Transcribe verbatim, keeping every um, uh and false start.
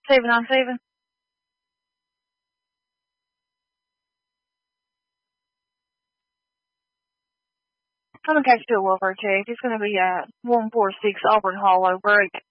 seven nine seven. I'm gonna catch you a welfare check. It's gonna be at one four six Auburn Hollow Break.